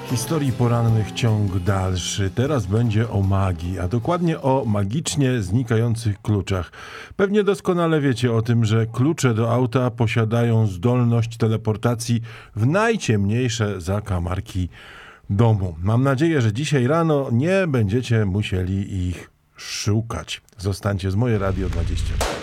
Historii porannych ciąg dalszy. Teraz będzie o magii, a dokładnie o magicznie znikających kluczach. Pewnie doskonale wiecie o tym, że klucze do auta posiadają zdolność teleportacji w najciemniejsze zakamarki domu. Mam nadzieję, że dzisiaj rano nie będziecie musieli ich szukać. Zostańcie z Moje Radio 24.